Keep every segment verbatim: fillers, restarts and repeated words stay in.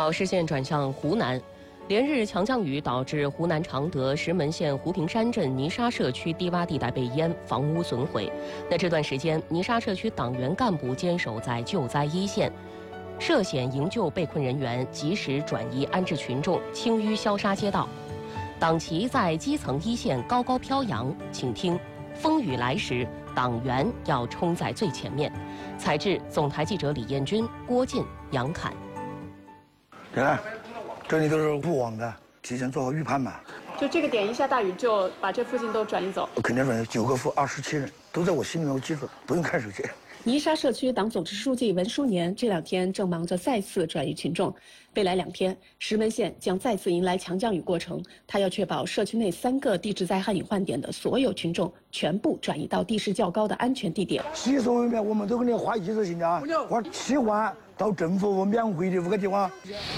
好，视线转向湖南。连日强降雨导致湖南常德石门县湖平山镇泥沙社区低洼地带被淹，房屋损毁。那这段时间，泥沙社区党员干部坚守在救灾一线，涉险营救被困人员，及时转移安置群众，清淤消杀街道。党旗在基层一线高高飘扬，请听：风雨来时，党员要冲在最前面。采制总台记者李彦军、郭进、杨侃。 你看，这里都是过往的，提前做好预判嘛。 就这个点一下大雨，就把这附近都转移走。 肯定转移，九个负二十七人，都在我心里头记住，不用看手机。 泥沙社区党总支书记文书年这两天正忙着再次转移群众。未来两天，石门县将再次迎来强降雨过程，他要确保社区内三个地质灾害隐患点的所有群众全部转移到地势较高的安全地点。 洗手文面我们都给你花一次性的啊，花七万到政府免费的五个地方。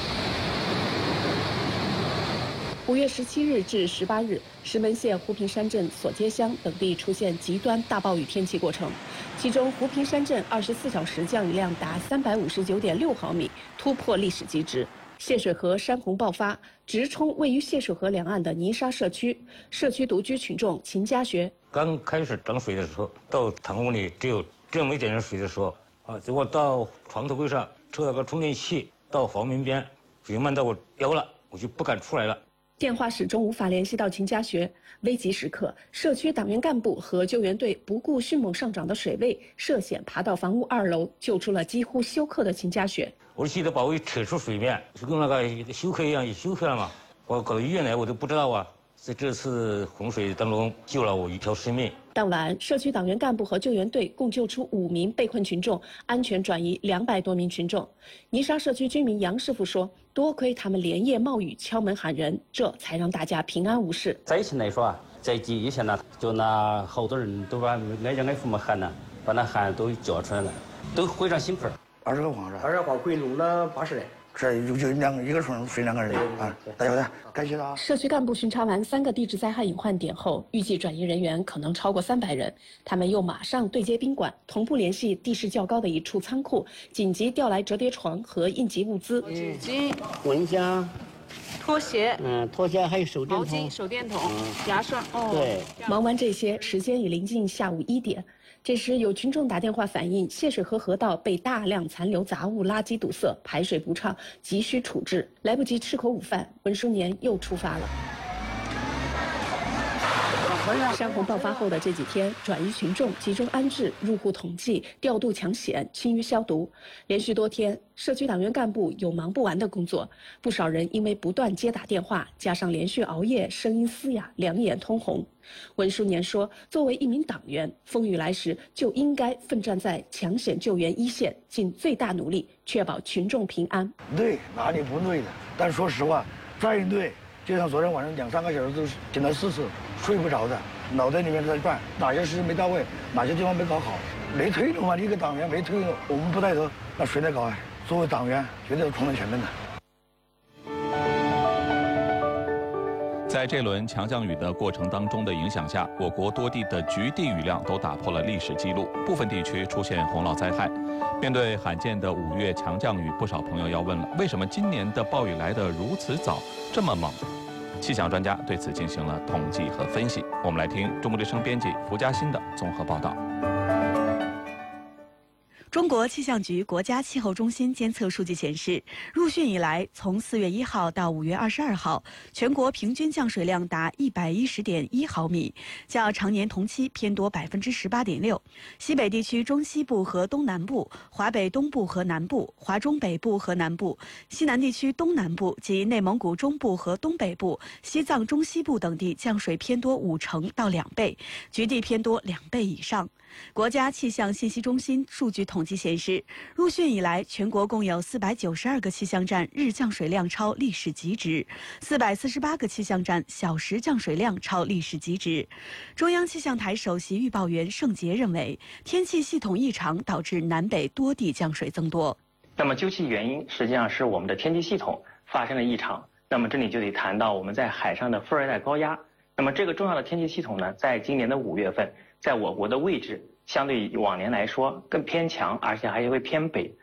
五月十七日至十八日，石门县湖平山镇索街乡等地出现极端大暴雨天气过程，其中湖平山镇二十四小时降雨量达三百五十九点六毫米，突破历史极值。泄水河山洪爆发，直冲位于泄水河两岸的泥沙社区。社区独居群众秦家学： 刚开始涨水的时候，到堂屋里只有这么一点水的时候，啊，结果到床头柜上抽了个充电器，到房门边，水漫到我腰了，我就不敢出来了。 电话始终无法联系到秦家学，危急时刻，社区党员干部和救援队不顾迅猛上涨的水位，涉险爬到房屋二楼，救出了几乎休克的秦家学。 我记得把我扯出水面，就跟那个休克一样，也休克了嘛。我搞到医院来，我都不知道啊。在这次洪水当中，救了我一条生命。 当晚，社区党员干部和救援队共救出五名被困群众，安全转移两百多名群众。泥沙社区居民杨师傅说：“多亏他们连夜冒雨敲门喊人，这才让大家平安无事。” 灾情来说啊，在第一线呢，就那好多人都把挨家挨户么喊呢，把那喊都叫出来了，都非常兴奋。 二十个房子， 二十个房可以弄了八十人。 这就就两个一个床睡两个人啊！大家好，感谢他。 社区干部巡查完三个地质灾害隐患点后，预计转移人员可能超过三百人。他们又马上对接宾馆，同步联系地势较高的一处仓库，紧急调来折叠床和应急物资。 纸巾、蚊香、 拖鞋， 嗯，拖鞋还有手电筒、 毛巾、 手电筒、嗯、牙刷。哦， 对。 忙完这些，时间已临近下午一点。这时，有群众打电话反映，泄水河河道被大量残留杂物、垃圾堵塞，排水不畅，急需处置。来不及吃口午饭，文书年又出发了。山洪爆发后的这几天，转移群众、集中安置、入户统计、调度抢险、清淤消毒，连续多天，社区党员干部有忙不完的工作。不少人因为不断接打电话，加上连续熬夜，声音嘶哑，两眼通红。文书年说：“作为一名党员，风雨来时就应该奋战在抢险救援一线，尽最大努力确保群众平安。” 累，哪里不累的？但说实话，再累，就像昨天晚上两三个小时都醒了四次，睡不着的，脑袋里面在转，哪些事情没到位，哪些地方没搞好，没推动嘛，你一个党员没推动，我们不带头，那谁来搞啊？作为党员，绝对要冲在前面的。 在这轮强降雨的过程当中的影响下，我国多地的局地雨量都打破了历史记录，部分地区出现洪涝灾害。面对罕见的五月强降雨，不少朋友要问了：为什么今年的暴雨来得如此早，这么猛？气象专家对此进行了统计和分析。我们来听中国之声编辑胡嘉欣的综合报道。 中国气象局国家气候中心监测数据显示，入汛以来，从四月一号到五月二十二号，全国平均降水量达一百一十点一毫米，较常年同期偏多百分之十八点六。西北地区中西部和东南部、华北东部和南部、华中北部和南部、西南地区东南部及内蒙古中部和东北部、西藏中西部等地降水偏多五成到两倍，局地偏多两倍以上。国家气象信息中心数据统计显示，入汛以来，全国共有四百九十二个气象站日降水量超历史极值，四百四十八个气象站小时降水量超历史极值。中央气象台首席预报员盛杰认为，天气系统异常导致南北多地降水增多。 那么究其原因，实际上是我们的天气系统发生了异常。那么这里就得谈到我们在海上的副热带高压。那么这个重要的天气系统呢，在今年的五月份，在我国的位置相对于往年来说更偏强，而且还会偏北。